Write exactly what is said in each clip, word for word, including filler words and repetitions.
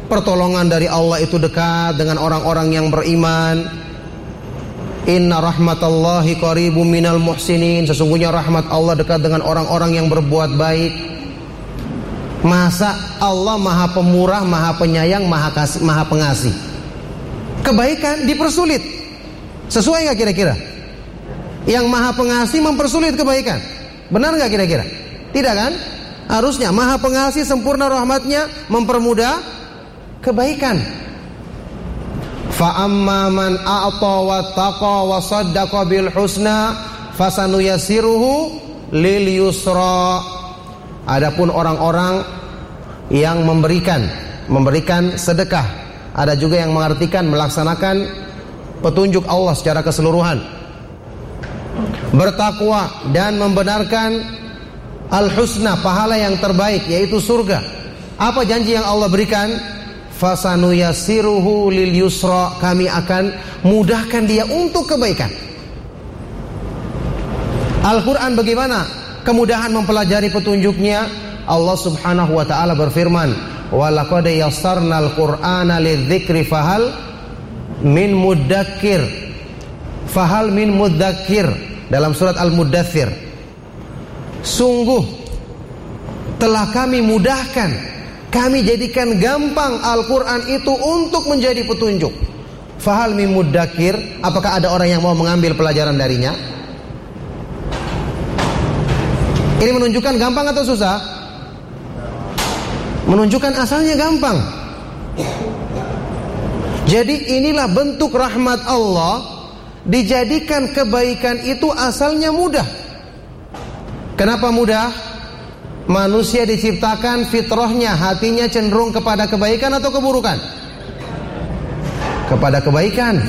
pertolongan dari Allah itu dekat dengan orang-orang yang beriman. Inna rahmatallahi qaribum minal muhsinin. Sesungguhnya rahmat Allah dekat dengan orang-orang yang berbuat baik. Masa Allah maha pemurah, maha penyayang, maha kasih, maha pengasih, kebaikan dipersulit? Sesuai gak kira-kira? Yang maha pengasih mempersulit kebaikan, benar gak kira-kira? Tidak kan? Harusnya maha pengasih, sempurna rahmatnya, mempermudah kebaikan. Fa amma man a'ta wa taqa wa saddaqa bil husna fasanuyassiruhu lil yusra. Adapun orang-orang yang memberikan memberikan sedekah, ada juga yang mengartikan melaksanakan petunjuk Allah secara keseluruhan, bertakwa dan membenarkan al-husna, pahala yang terbaik yaitu surga. Apa janji yang Allah berikan? Fasanuyassiruhu lil yusra, kami akan mudahkan dia untuk kebaikan. Al-Quran bagaimana kemudahan mempelajari petunjuknya? Allah subhanahu wa ta'ala berfirman, walaqad yassarnal qur'ana lidzikri fahal min muddakir fahal min muddakir, dalam surat Al-Muddathir. Sungguh telah kami mudahkan, kami jadikan gampang Al-Quran itu untuk menjadi petunjuk. Fahal min muddakir, apakah ada orang yang mau mengambil pelajaran darinya? Ini menunjukkan gampang atau susah? Menunjukkan asalnya gampang. Jadi inilah bentuk rahmat Allah, dijadikan kebaikan itu asalnya mudah. Kenapa mudah? Manusia diciptakan fitrahnya, hatinya cenderung kepada kebaikan atau keburukan? Kepada kebaikan.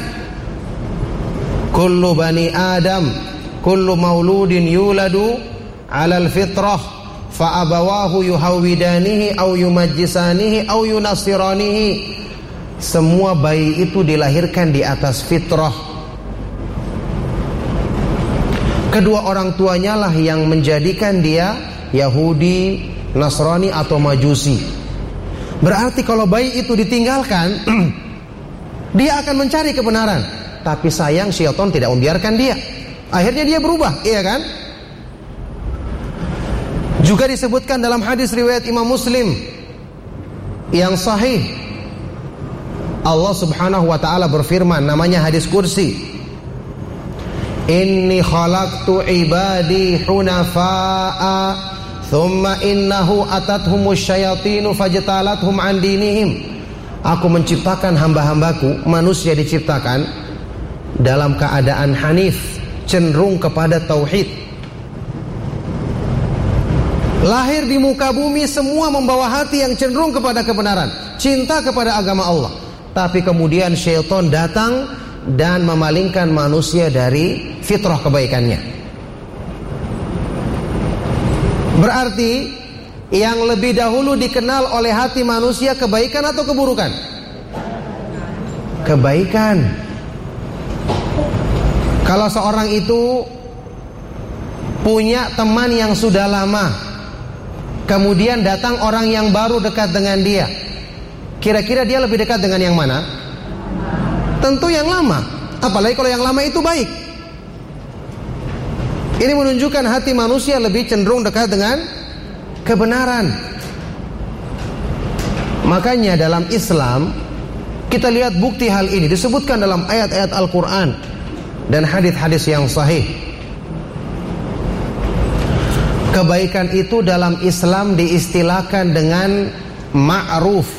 Kullu bani Adam, kullu mauludin yuladu alal fitrah, fa abawahu yuhawidanihi au yumajjisanihi au yunasiranihi. Semua bayi itu dilahirkan di atas fitrah. Kedua orang tuanya lah yang menjadikan dia Yahudi, Nasrani atau Majusi. Berarti kalau bayi itu ditinggalkan, dia akan mencari kebenaran. Tapi sayang syaitan tidak membiarkan dia. Akhirnya dia berubah, iya kan? Juga disebutkan dalam hadis riwayat Imam Muslim yang sahih, Allah subhanahu wa ta'ala berfirman, namanya hadis kursi, inni khalaqtu ibadi hunafa'a thumma innahu atathumus syayatinu fajtalathum an dinihim. Aku menciptakan hamba-hambaku, manusia diciptakan dalam keadaan hanif, cenderung kepada tauhid. Lahir di muka bumi semua membawa hati yang cenderung kepada kebenaran, cinta kepada agama Allah. Tapi kemudian syaitan datang dan memalingkan manusia dari fitrah kebaikannya. Berarti yang lebih dahulu dikenal oleh hati manusia kebaikan atau keburukan? Kebaikan. Kalau seorang itu punya teman yang sudah lama, kemudian datang orang yang baru dekat dengan dia, kira-kira dia lebih dekat dengan yang mana? Tentu yang lama. Apalagi kalau yang lama itu baik. Ini menunjukkan hati manusia lebih cenderung dekat dengan kebenaran. Makanya dalam Islam kita lihat bukti hal ini disebutkan dalam ayat-ayat Al-Quran dan hadis-hadis yang sahih. Kebaikan itu dalam Islam diistilahkan dengan ma'ruf.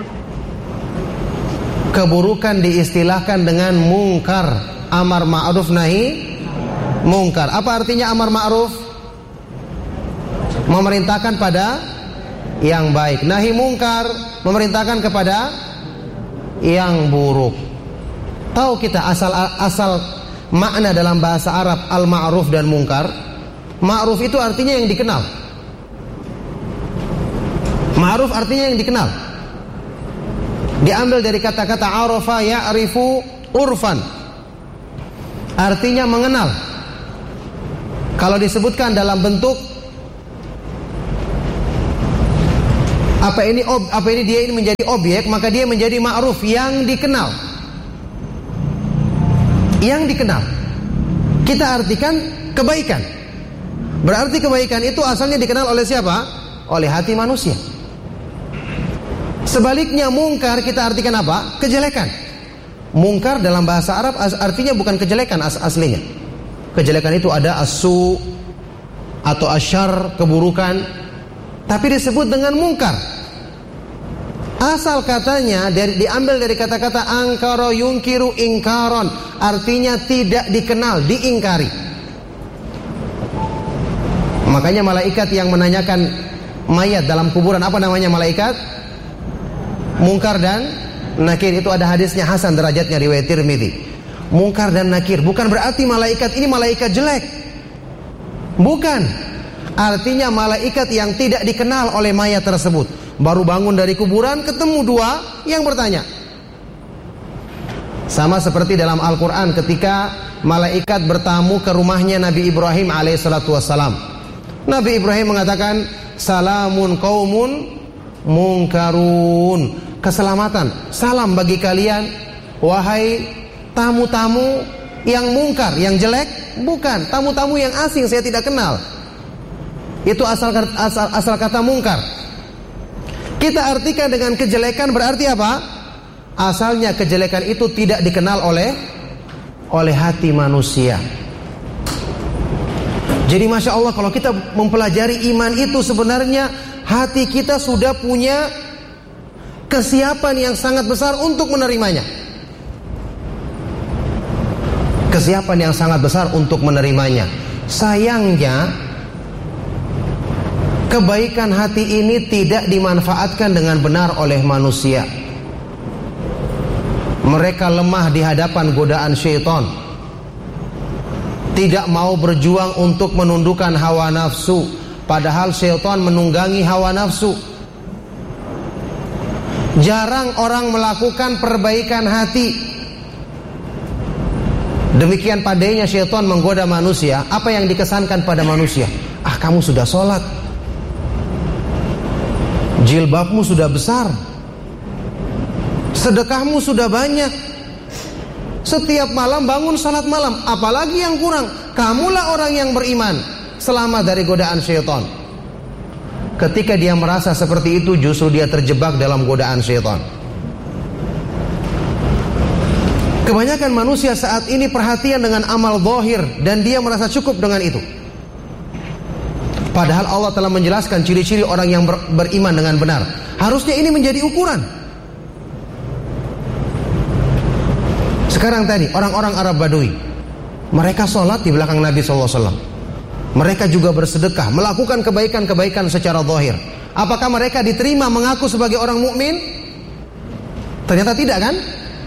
Keburukan diistilahkan dengan mungkar. Amar ma'ruf nahi mungkar. Apa artinya amar ma'ruf? Memerintahkan pada yang baik. Nahi mungkar, memerintahkan kepada yang buruk. Tahu kita asal asal makna dalam bahasa Arab al-ma'ruf dan mungkar? Ma'ruf itu artinya yang dikenal. Ma'ruf artinya yang dikenal. Diambil dari kata-kata arafa ya'rifu urfan, artinya mengenal. Kalau disebutkan dalam bentuk Apa ini ob, apa ini dia ini menjadi objek, maka dia menjadi ma'ruf, yang dikenal. Yang dikenal. Kita artikan kebaikan. Berarti kebaikan itu asalnya dikenal oleh siapa? Oleh hati manusia. Sebaliknya mungkar kita artikan apa? Kejelekan. Mungkar dalam bahasa Arab artinya bukan kejelekan as aslinya. Kejelekan itu ada asu atau asyar, keburukan, tapi disebut dengan mungkar. Asal katanya dari, diambil dari kata-kata angkara yungkiru ingkaron, artinya tidak dikenal, diingkari. Makanya malaikat yang menanyakan mayat dalam kuburan, apa namanya malaikat? Mungkar dan nakir. Itu ada hadisnya, hasan derajatnya, riwayat Tirmidzi. Mungkar dan nakir bukan berarti malaikat ini malaikat jelek. Bukan. Artinya malaikat yang tidak dikenal oleh mayat tersebut. Baru bangun dari kuburan, ketemu dua yang bertanya. Sama seperti dalam Al-Quran ketika malaikat bertamu ke rumahnya Nabi Ibrahim alaihissalatu wassalam. Nabi Ibrahim mengatakan, salamun qaumun munkarun. Keselamatan, salam bagi kalian, wahai tamu-tamu yang mungkar, yang jelek. Bukan, tamu-tamu yang asing, saya tidak kenal. Itu asal, asal, asal kata mungkar. Kita artikan dengan kejelekan berarti apa? Asalnya kejelekan itu tidak dikenal oleh oleh hati manusia. Jadi Masya Allah, kalau kita mempelajari iman itu, sebenarnya hati kita sudah punya kesiapan yang sangat besar untuk menerimanya. Kesiapan yang sangat besar untuk menerimanya. Sayangnya kebaikan hati ini tidak dimanfaatkan dengan benar oleh manusia. Mereka lemah di hadapan godaan syaitan, tidak mau berjuang untuk menundukkan hawa nafsu, padahal syaitan menunggangi hawa nafsu. Jarang orang melakukan perbaikan hati. Demikian pandainya syaitan menggoda manusia. Apa yang dikesankan pada manusia? Ah, kamu sudah sholat, jilbabmu sudah besar, sedekahmu sudah banyak, setiap malam bangun sholat malam, apalagi yang kurang? Kamulah orang yang beriman, selamat dari godaan syaitan. Ketika dia merasa seperti itu, justru dia terjebak dalam godaan syaitan. Kebanyakan manusia saat ini perhatian dengan amal zahir, dan dia merasa cukup dengan itu. Padahal Allah telah menjelaskan ciri-ciri orang yang ber, beriman dengan benar. Harusnya ini menjadi ukuran. Sekarang tadi orang-orang Arab Badui, mereka sholat di belakang Nabi shallallahu alaihi wasallam. Mereka juga bersedekah, melakukan kebaikan-kebaikan secara zahir. Apakah mereka diterima mengaku sebagai orang mukmin? Ternyata tidak, kan?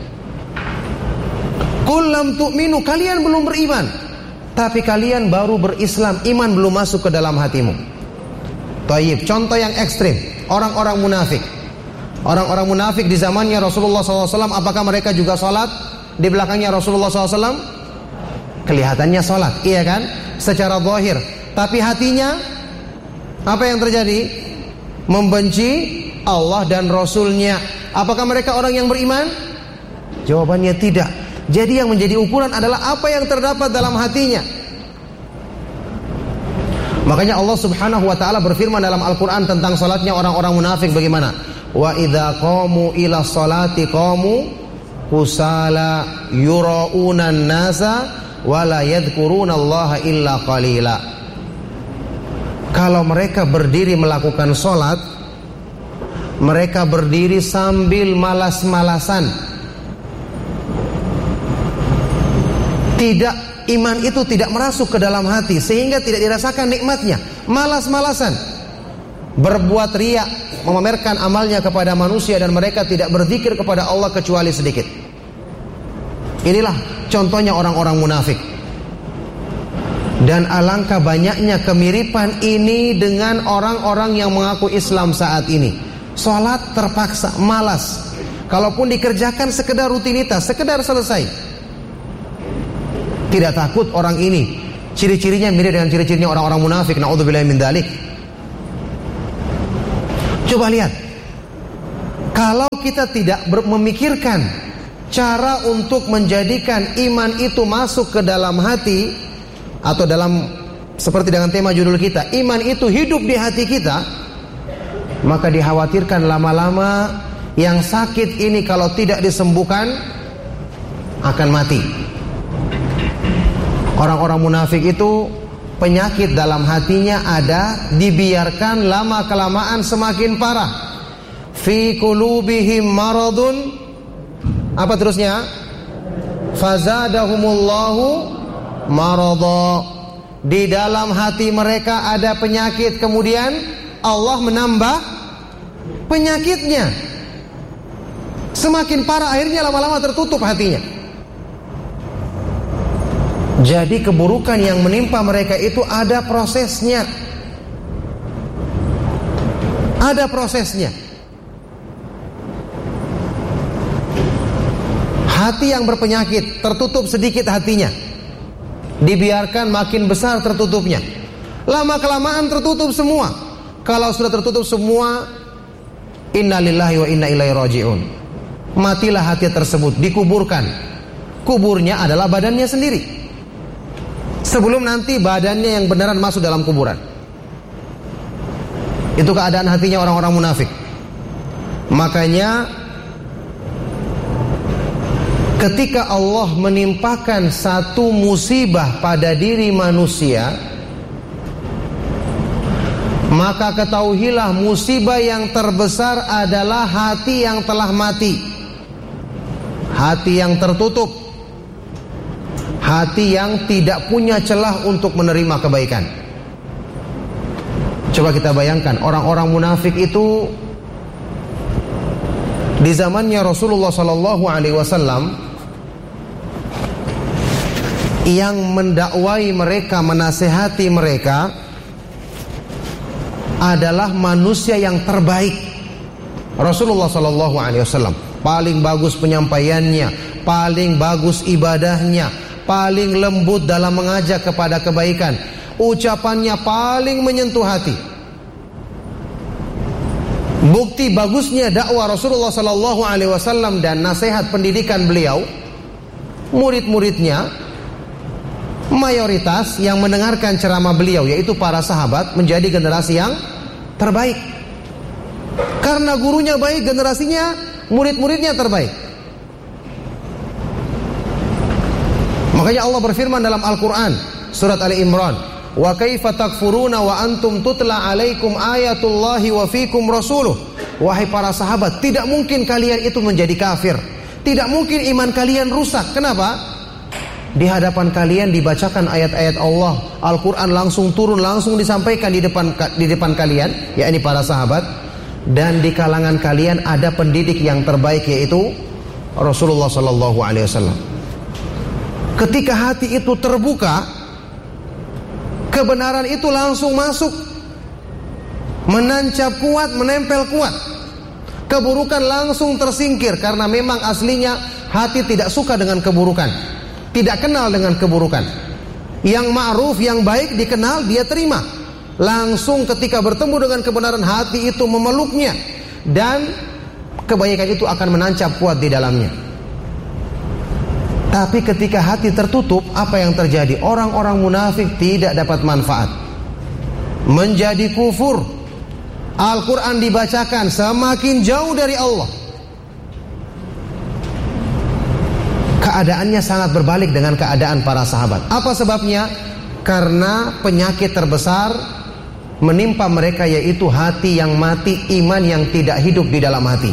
Qul lam tu'minu, kalian belum beriman, tapi kalian baru berislam, iman belum masuk ke dalam hatimu. Tayyib, contoh yang ekstrim, orang-orang munafik. Orang-orang munafik di zamannya Rasulullah shallallahu alaihi wasallam, apakah mereka juga sholat di belakangnya Rasulullah shallallahu alaihi wasallam? Kelihatannya sholat, iya kan? Secara zahir, tapi hatinya apa yang terjadi? Membenci Allah dan Rasulnya. Apakah mereka orang yang beriman? Jawabannya tidak. Jadi yang menjadi ukuran adalah apa yang terdapat dalam hatinya. Makanya Allah subhanahu wa ta'ala berfirman dalam Al-Quran tentang salatnya orang-orang munafik bagaimana? Wa idza qamu ila salati qamu kusala yura'unan nasa wala yadhkuruna Allah illa qalila. Kalau mereka berdiri melakukan sholat, mereka berdiri sambil malas-malasan. Tidak, iman itu tidak merasuk ke dalam hati, sehingga tidak dirasakan nikmatnya. Malas-malasan, berbuat riya, memamerkan amalnya kepada manusia, dan mereka tidak berzikir kepada Allah kecuali sedikit. Inilah contohnya orang-orang munafik. Dan alangkah banyaknya kemiripan ini dengan orang-orang yang mengaku Islam saat ini. Salat terpaksa, malas. Kalaupun dikerjakan sekedar rutinitas, sekedar selesai. Tidak takut orang ini ciri-cirinya mirip dengan ciri-cirinya orang-orang munafik. Na'udzubillahi min dzalik. Coba lihat, Kalau kita tidak memikirkan cara untuk menjadikan iman itu masuk ke dalam hati, atau dalam seperti dengan tema judul kita, iman itu hidup di hati kita, maka dikhawatirkan lama-lama yang sakit ini kalau tidak disembuhkan akan mati. Orang-orang munafik itu penyakit dalam hatinya ada, dibiarkan lama-kelamaan semakin parah. Fi qulubihim maradun, apa terusnya? Fazadahumullahu marada. Di dalam hati mereka ada penyakit, kemudian Allah menambah penyakitnya. Semakin parah, akhirnya lama-lama tertutup hatinya. Jadi keburukan yang menimpa mereka itu ada prosesnya. Ada prosesnya. Hati yang berpenyakit, tertutup sedikit hatinya, dibiarkan makin besar tertutupnya. Lama-kelamaan tertutup semua. Kalau sudah tertutup semua, innalillahi wa inna ilaihi raji'un. Matilah hati tersebut, dikuburkan. Kuburnya adalah badannya sendiri, sebelum nanti badannya yang beneran masuk dalam kuburan. Itu keadaan hatinya orang-orang munafik. Makanya ketika Allah menimpakan satu musibah pada diri manusia, maka ketahuilah musibah yang terbesar adalah hati yang telah mati, hati yang tertutup, hati yang tidak punya celah untuk menerima kebaikan. Coba kita bayangkan, orang-orang munafik itu di zamannya Rasulullah sallallahu alaihi wasallam, yang mendakwai mereka, menasehati mereka adalah manusia yang terbaik. Rasulullah sallallahu alaihi wasallam paling bagus penyampaiannya, paling bagus ibadahnya, paling lembut dalam mengajak kepada kebaikan, ucapannya paling menyentuh hati. Bukti bagusnya dakwah Rasulullah sallallahu alaihi wasallam dan nasihat pendidikan beliau, murid-muridnya mayoritas yang mendengarkan ceramah beliau, yaitu para sahabat, menjadi generasi yang terbaik. Karena gurunya baik, generasinya, murid-muridnya terbaik. Makanya Allah berfirman dalam Al-Quran, surat Ali Imran, wa kaifa takfuruna wa antum tutla alaikum ayatullahi wa fikum rasuluh. Wahai para sahabat, tidak mungkin kalian itu menjadi kafir, tidak mungkin iman kalian rusak. Kenapa? Di hadapan kalian dibacakan ayat-ayat Allah, Al-Quran langsung turun, langsung disampaikan di depan di depan kalian, yakni para sahabat. Dan di kalangan kalian ada pendidik yang terbaik, yaitu Rasulullah sallallahu alaihi wasallam. Ketika hati itu terbuka, kebenaran itu langsung masuk, menancap kuat, menempel kuat. Keburukan langsung tersingkir, karena memang aslinya hati tidak suka dengan keburukan, tidak kenal dengan keburukan. Yang ma'ruf, yang baik dikenal, dia terima. Langsung ketika bertemu dengan kebenaran, hati itu memeluknya, dan kebaikan itu akan menancap kuat di dalamnya. Tapi ketika hati tertutup, apa yang terjadi? Orang-orang munafik tidak dapat manfaat, menjadi kufur. Al-Quran dibacakan, semakin jauh dari Allah. Keadaannya sangat berbalik dengan keadaan para sahabat. Apa sebabnya? Karena penyakit terbesar menimpa mereka, yaitu hati yang mati, iman yang tidak hidup di dalam hati.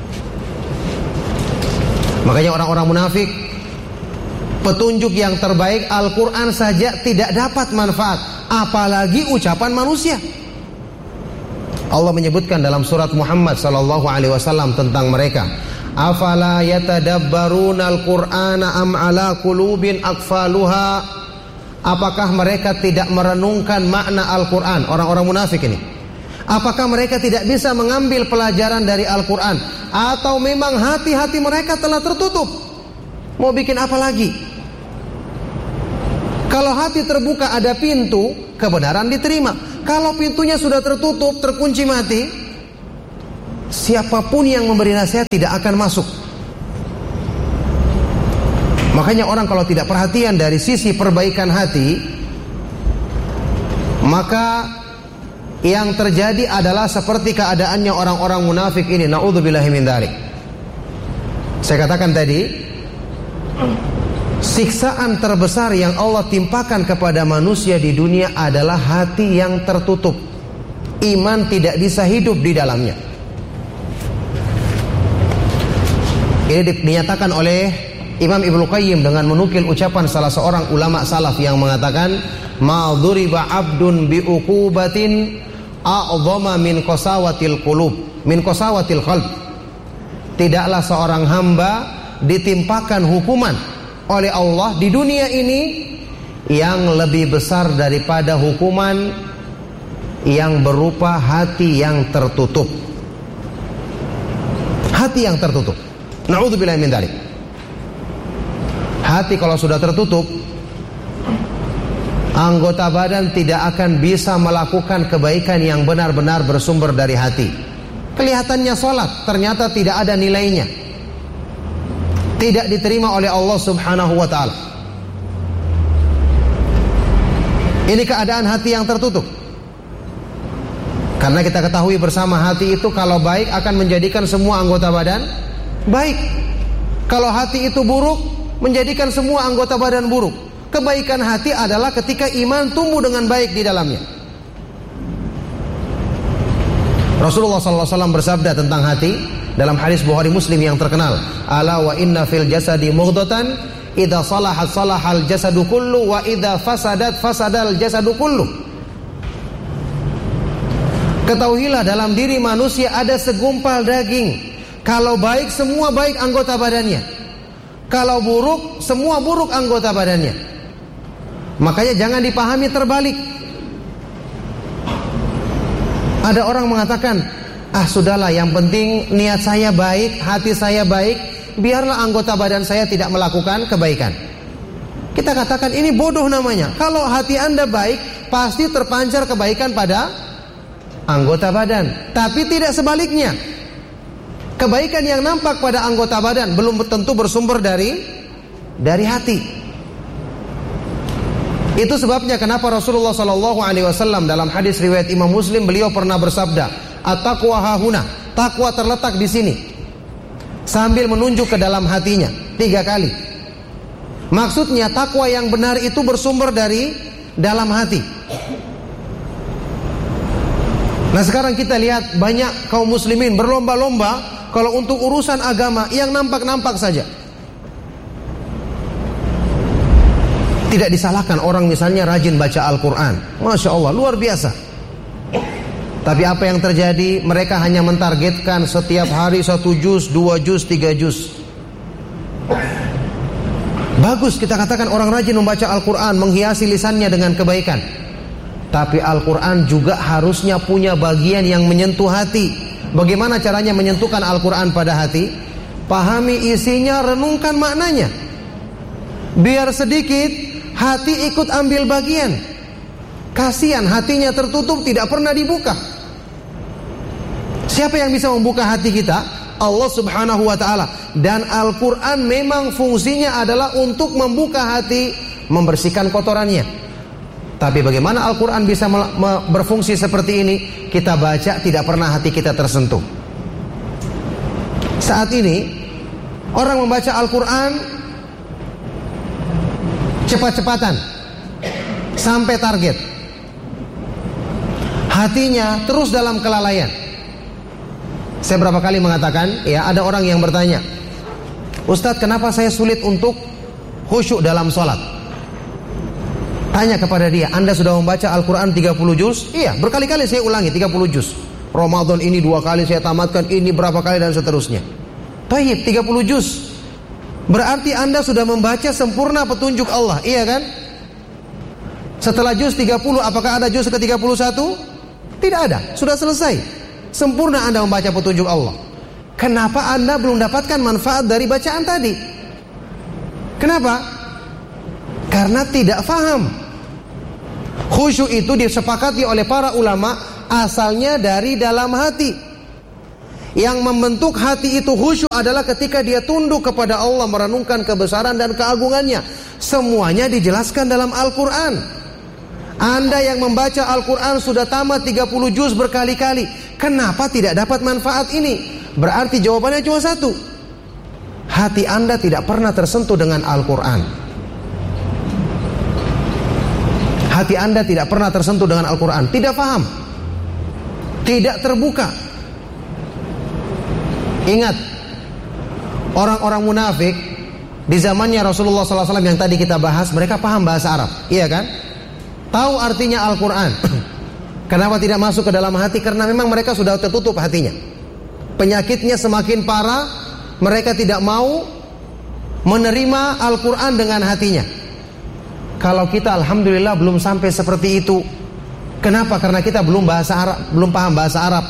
Makanya orang-orang munafik, petunjuk yang terbaik Al-Quran saja tidak dapat manfaat, apalagi ucapan manusia. Allah menyebutkan dalam surat Muhammad sallallahu alaihi wasallam tentang mereka, afala yatadabbaruna al-Qur'ana am ala qulubin aqfaluha. Apakah mereka tidak merenungkan makna Al-Quran? Orang-orang munafik ini, apakah mereka tidak bisa mengambil pelajaran dari Al-Quran? Atau memang hati-hati mereka telah tertutup? Mau bikin apa lagi? Kalau hati terbuka, ada pintu, kebenaran diterima. Kalau pintunya sudah tertutup, terkunci mati, siapapun yang memberi nasihat tidak akan masuk. Makanya orang kalau tidak perhatian dari sisi perbaikan hati, maka yang terjadi adalah seperti keadaannya orang-orang munafik ini. Na'udzubillahi min dzalik. Saya katakan tadi, siksaan terbesar yang Allah timpakan kepada manusia di dunia adalah hati yang tertutup. Iman tidak bisa hidup di dalamnya. Ini dinyatakan oleh Imam Ibnu Qayyim dengan menukil ucapan salah seorang ulama salaf yang mengatakan, "Ma dzuriba 'abdun bi uqubatin a'dhama min qasawatil qulub, min qasawatil qalb." Tidaklah seorang hamba ditimpakan hukuman oleh Allah di dunia ini yang lebih besar daripada hukuman yang berupa hati yang tertutup. Hati yang tertutup. Na'udzubillahi min dzalik. Hati kalau sudah tertutup, anggota badan tidak akan bisa melakukan kebaikan yang benar-benar bersumber dari hati. Kelihatannya sholat, ternyata tidak ada nilainya, tidak diterima oleh Allah subhanahu wa ta'ala. Ini keadaan hati yang tertutup. Karena kita ketahui bersama, hati itu kalau baik akan menjadikan semua anggota badan baik. Kalau hati itu buruk, menjadikan semua anggota badan buruk. Kebaikan hati adalah ketika iman tumbuh dengan baik di dalamnya. Rasulullah sallallahu alaihi wasallam bersabda tentang hati dalam hadis Bukhari Muslim yang terkenal, "Ala wa inna fil jasadi mughdatan, idza salahat salahal jasadu kullu, wa idza fasadat fasadal jasadu kullu." Ketahuilah dalam diri manusia ada segumpal daging. Kalau baik, semua baik anggota badannya. Kalau buruk, semua buruk anggota badannya. Makanya jangan dipahami terbalik. Ada orang mengatakan, ah sudahlah, yang penting niat saya baik, hati saya baik, biarlah anggota badan saya tidak melakukan kebaikan. Kita katakan ini bodoh namanya. Kalau hati Anda baik, pasti terpancar kebaikan pada anggota badan. Tapi tidak sebaliknya. Kebaikan yang nampak pada anggota badan belum tentu bersumber dari dari hati. Itu sebabnya kenapa Rasulullah sallallahu alaihi wasallam dalam hadis riwayat Imam Muslim, beliau pernah bersabda, "At-taqwa hahuna." Takwa terletak di sini. Sambil menunjuk ke dalam hatinya tiga kali. Maksudnya takwa yang benar itu bersumber dari dalam hati. Nah, sekarang kita lihat banyak kaum muslimin berlomba-lomba kalau untuk urusan agama yang nampak-nampak saja. Tidak disalahkan orang misalnya rajin baca Al-Quran, Masya Allah, luar biasa. Tapi apa yang terjadi? Mereka hanya mentargetkan setiap hari satu juz, dua juz, tiga juz. Bagus kita katakan orang rajin membaca Al-Quran, menghiasi lisannya dengan kebaikan. Tapi Al-Quran juga harusnya punya bagian yang menyentuh hati. Bagaimana caranya menyentuhkan Al-Quran pada hati? Pahami isinya, renungkan maknanya. Biar sedikit hati ikut ambil bagian. Kasihan hatinya tertutup, tidak pernah dibuka. Siapa yang bisa membuka hati kita? Allah subhanahu wa ta'ala. Dan Al-Quran memang fungsinya adalah untuk membuka hati, membersihkan kotorannya. Tapi bagaimana Al-Quran bisa berfungsi seperti ini? Kita baca, tidak pernah hati kita tersentuh. Saat ini orang membaca Al-Quran cepat-cepatan sampai target, hatinya terus dalam kelalaian. Saya berapa kali mengatakan, ya ada orang yang bertanya, Ustadz, kenapa saya sulit untuk khusyuk dalam sholat? Tanya kepada dia, Anda sudah membaca Al-Quran tiga puluh juz? Iya, berkali-kali saya ulangi tiga puluh juz. Ramadan ini dua kali saya tamatkan, ini berapa kali dan seterusnya. Baik, tiga puluh juz. Berarti Anda sudah membaca sempurna petunjuk Allah, iya kan? Setelah juz tiga puluh, apakah ada juz ke tiga puluh satu? Tidak ada, sudah selesai. Sempurna Anda membaca petunjuk Allah. Kenapa Anda belum dapatkan manfaat dari bacaan tadi? Kenapa? Karena tidak faham. Khusyuk itu disepakati oleh para ulama asalnya dari dalam hati. Yang membentuk hati itu khusyuk adalah ketika dia tunduk kepada Allah, merenungkan kebesaran dan keagungannya. Semuanya dijelaskan dalam Al-Quran. Anda yang membaca Al-Quran sudah tamat tiga puluh juz berkali-kali, kenapa tidak dapat manfaat ini? Berarti jawabannya cuma satu. Hati Anda tidak pernah tersentuh dengan Al-Quran. Hati Anda tidak pernah tersentuh dengan Al-Quran. Tidak paham, tidak terbuka. Ingat, orang-orang munafik di zamannya Rasulullah sallallahu alaihi wasallam yang tadi kita bahas, mereka paham bahasa Arab, iya kan? Tahu artinya Al-Quran. Kenapa tidak masuk ke dalam hati? Karena memang mereka sudah tertutup hatinya. Penyakitnya semakin parah, mereka tidak mau menerima Al-Quran dengan hatinya. Kalau kita alhamdulillah belum sampai seperti itu. Kenapa? Karena kita belum bahasa Arab, belum paham bahasa Arab.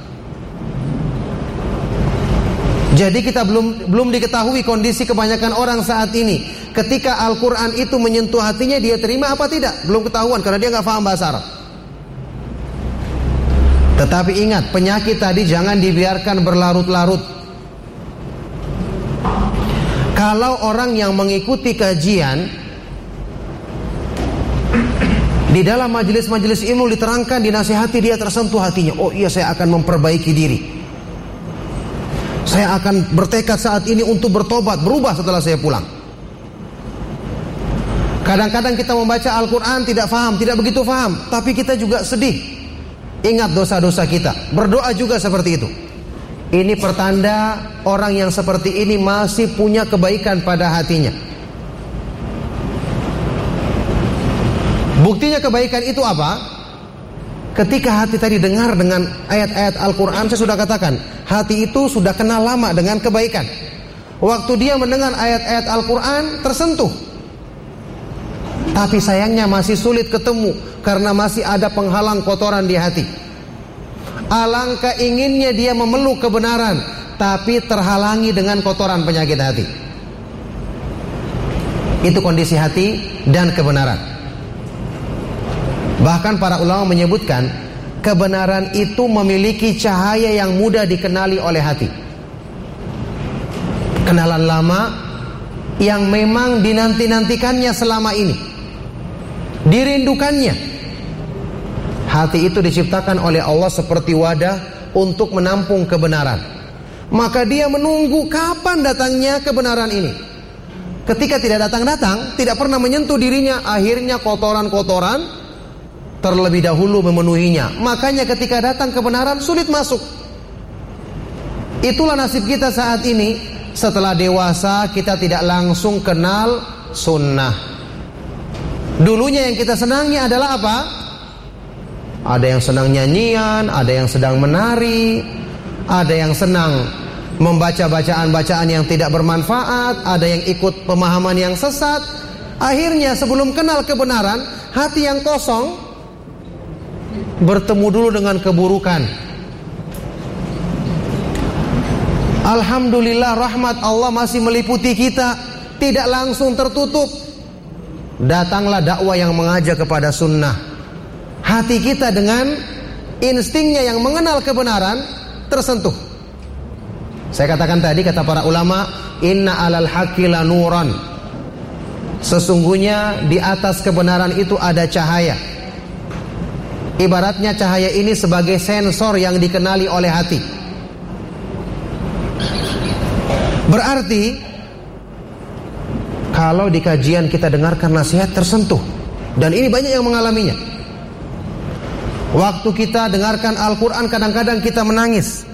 Jadi kita belum belum diketahui kondisi kebanyakan orang saat ini. Ketika Al-Quran itu menyentuh hatinya, dia terima apa tidak? Belum ketahuan karena dia nggak paham bahasa Arab. Tetapi ingat, penyakit tadi jangan dibiarkan berlarut-larut. Kalau orang yang mengikuti kajian, di dalam majelis-majelis ilmu diterangkan, dinasihati, dia tersentuh hatinya. Oh iya, saya akan memperbaiki diri. Saya akan bertekad saat ini untuk bertobat, berubah setelah saya pulang. Kadang-kadang kita membaca Al-Quran tidak faham, tidak begitu faham, tapi kita juga sedih. Ingat dosa-dosa kita, berdoa juga seperti itu. Ini pertanda orang yang seperti ini masih punya kebaikan pada hatinya. Buktinya kebaikan itu apa? Ketika hati tadi dengar dengan ayat-ayat Al-Quran, saya sudah katakan, hati itu sudah kenal lama dengan kebaikan. Waktu dia mendengar ayat-ayat Al-Quran, tersentuh. Tapi sayangnya masih sulit ketemu, karena masih ada penghalang kotoran di hati. Alangkah inginnya dia memeluk kebenaran, tapi terhalangi dengan kotoran penyakit hati. Itu kondisi hati dan kebenaran. Bahkan para ulama menyebutkan, kebenaran itu memiliki cahaya yang mudah dikenali oleh hati. Kenalan lama yang memang dinanti-nantikannya selama ini, dirindukannya. Hati itu diciptakan oleh Allah seperti wadah untuk menampung kebenaran. Maka dia menunggu kapan datangnya kebenaran ini. Ketika tidak datang-datang, tidak pernah menyentuh dirinya, akhirnya kotoran-kotoran terlebih dahulu memenuhinya. Makanya ketika datang kebenaran, sulit masuk. Itulah nasib kita saat ini. Setelah dewasa, kita tidak langsung kenal sunnah. Dulunya yang kita senangi adalah apa? Ada yang senang nyanyian, ada yang sedang menari, ada yang senang membaca bacaan-bacaan yang tidak bermanfaat, ada yang ikut pemahaman yang sesat. Akhirnya sebelum kenal kebenaran, hati yang kosong bertemu dulu dengan keburukan. Alhamdulillah, rahmat Allah masih meliputi kita, tidak langsung tertutup. Datanglah dakwah yang mengajak kepada sunnah. Hati kita dengan instingnya yang mengenal kebenaran tersentuh. Saya katakan tadi, kata para ulama, inna alal haqqi lanuran. Sesungguhnya di atas kebenaran itu ada cahaya. Ibaratnya cahaya ini sebagai sensor yang dikenali oleh hati. Berarti kalau di kajian kita dengarkan nasihat, tersentuh. Dan ini banyak yang mengalaminya. Waktu kita dengarkan Al-Quran, kadang-kadang kita menangis.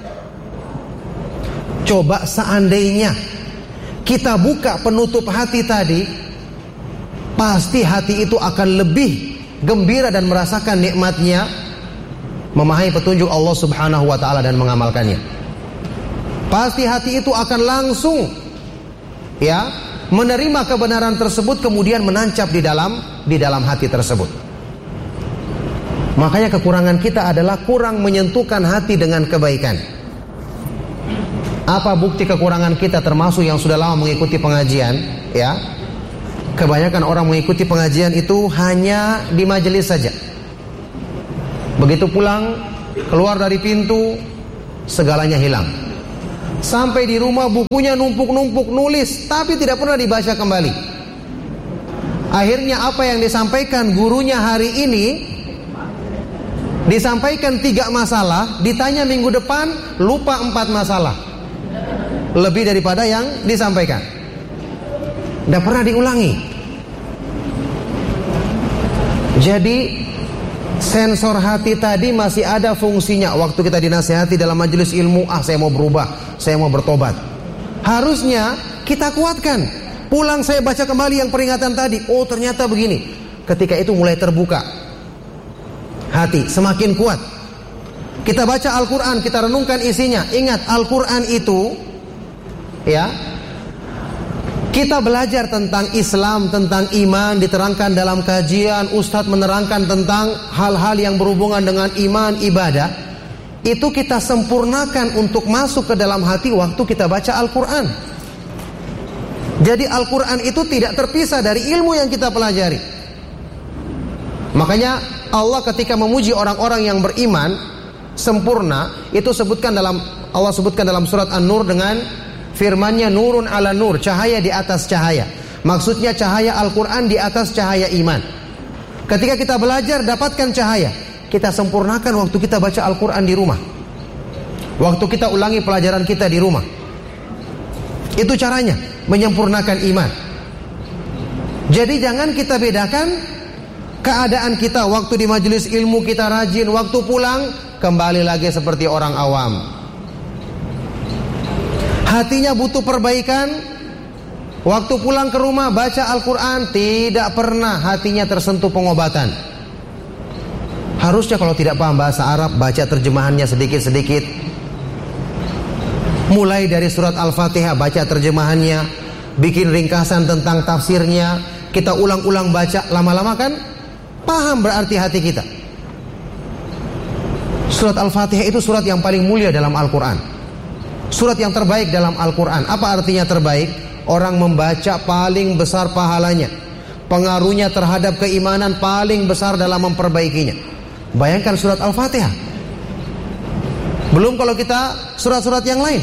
Coba seandainya kita buka penutup hati tadi, pasti hati itu akan lebih gembira dan merasakan nikmatnya memahami petunjuk Allah Subhanahu wa ta'ala dan mengamalkannya. Pasti hati itu akan langsung ya menerima kebenaran tersebut, kemudian menancap di dalam di dalam hati tersebut. Makanya kekurangan kita adalah kurang menyentuhkan hati dengan kebaikan. Apa bukti kekurangan kita? Termasuk yang sudah lama mengikuti pengajian, ya. Kebanyakan orang mengikuti pengajian itu hanya di majelis saja. Begitu pulang, keluar dari pintu, segalanya hilang. Sampai di rumah bukunya numpuk-numpuk nulis, tapi tidak pernah dibaca kembali. Akhirnya apa yang disampaikan gurunya hari ini, disampaikan tiga masalah, ditanya minggu depan lupa empat masalah, lebih daripada yang disampaikan. Tidak pernah diulangi. Jadi sensor hati tadi masih ada fungsinya. Waktu kita dinasihati dalam majelis ilmu, ah saya mau berubah, saya mau bertobat, harusnya kita kuatkan. Pulang saya baca kembali yang peringatan tadi, oh ternyata begini. Ketika itu mulai terbuka hati, semakin kuat. Kita baca Al-Quran, kita renungkan isinya. Ingat, Al-Quran itu, ya, kita belajar tentang Islam, tentang iman, diterangkan dalam kajian, ustadz menerangkan tentang hal-hal yang berhubungan dengan iman, ibadah. Itu kita sempurnakan untuk masuk ke dalam hati waktu kita baca Al-Quran. Jadi Al-Quran itu tidak terpisah dari ilmu yang kita pelajari. Makanya Allah ketika memuji orang-orang yang beriman sempurna, itu sebutkan dalam Allah sebutkan dalam surat An-Nur dengan firman-Nya nurun ala nur, cahaya di atas cahaya. Maksudnya cahaya Al-Quran di atas cahaya iman. Ketika kita belajar dapatkan cahaya, kita sempurnakan waktu kita baca Al-Quran di rumah, waktu kita ulangi pelajaran kita di rumah. Itu caranya menyempurnakan iman. Jadi jangan kita bedakan keadaan kita waktu di majelis ilmu kita rajin, waktu pulang kembali lagi seperti orang awam. Hatinya butuh perbaikan, waktu pulang ke rumah baca Al-Quran tidak pernah hatinya tersentuh pengobatan. Harusnya kalau tidak paham bahasa Arab, baca terjemahannya sedikit-sedikit. Mulai dari surat Al-Fatihah baca terjemahannya, bikin ringkasan tentang tafsirnya, kita ulang-ulang baca, lama-lama kan paham berarti hati kita. Surat Al-Fatihah itu surat yang paling mulia dalam Al-Quran, surat yang terbaik dalam Al-Quran. Apa artinya terbaik? Orang membaca paling besar pahalanya, pengaruhnya terhadap keimanan paling besar dalam memperbaikinya. Bayangkan surat Al-Fatihah, belum kalau kita surat-surat yang lain.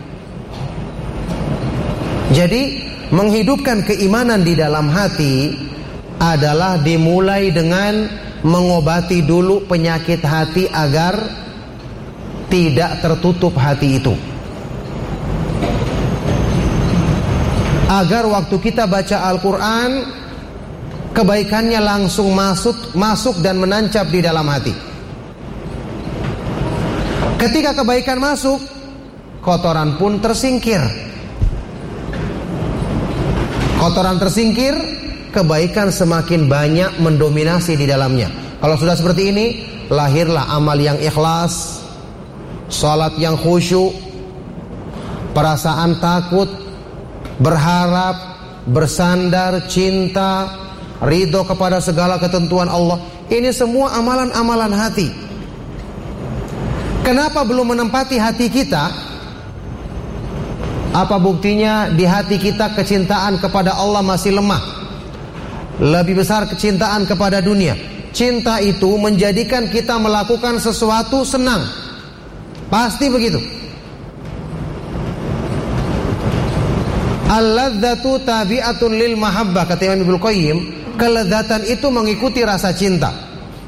Jadi menghidupkan keimanan di dalam hati adalah dimulai dengan mengobati dulu penyakit hati agar tidak tertutup hati itu. Agar waktu kita baca Al-Quran, kebaikannya langsung masuk, masuk dan menancap di dalam hati. Ketika kebaikan masuk, kotoran pun tersingkir. Kotoran tersingkir, kebaikan semakin banyak mendominasi di dalamnya. Kalau sudah seperti ini, lahirlah amal yang ikhlas, salat yang khusyuk, perasaan takut, berharap, bersandar, cinta, ridho kepada segala ketentuan Allah. Ini semua amalan-amalan hati. Kenapa belum menempati hati kita? Apa buktinya? Di hati kita kecintaan kepada Allah masih lemah. Lebih besar kecintaan kepada dunia. Cinta itu menjadikan kita melakukan sesuatu senang. Pasti begitu. Al-ladzatu tabi'atun lil mahabbah, kata Imam Ibnu Qayyim. Kelezatan itu mengikuti rasa cinta.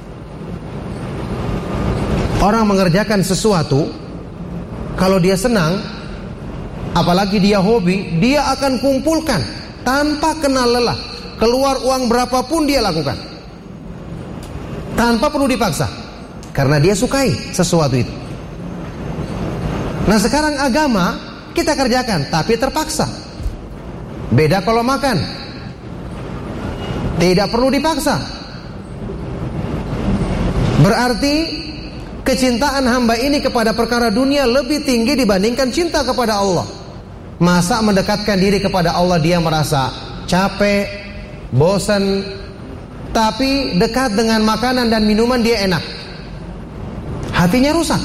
Orang mengerjakan sesuatu, kalau dia senang, apalagi dia hobi, dia akan kumpulkan tanpa kenal lelah. Keluar uang berapapun dia lakukan, tanpa perlu dipaksa, karena dia sukai sesuatu itu. Nah sekarang agama kita kerjakan, tapi terpaksa. Beda kalau makan, tidak perlu dipaksa. Berarti kecintaan hamba ini kepada perkara dunia lebih tinggi dibandingkan cinta kepada Allah. Masa mendekatkan diri kepada Allah dia merasa capek, bosan, tapi dekat dengan makanan dan minuman dia enak, hatinya rusak.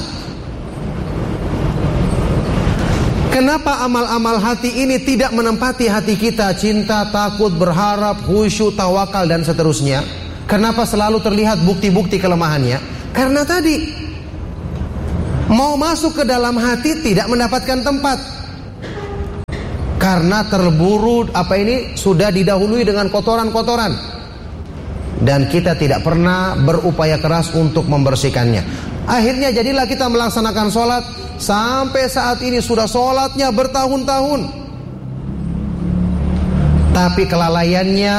Kenapa amal-amal hati ini tidak menempati hati kita? Cinta, takut, berharap, khusyuk, tawakal dan seterusnya. Kenapa selalu terlihat bukti-bukti kelemahannya? Karena tadi Mau masuk ke dalam hati tidak mendapatkan tempat, karena terburu apa ini sudah didahului dengan kotoran-kotoran, dan kita tidak pernah berupaya keras untuk membersihkannya. Akhirnya jadilah kita melaksanakan sholat sampai saat ini sudah sholatnya bertahun-tahun, tapi kelalaiannya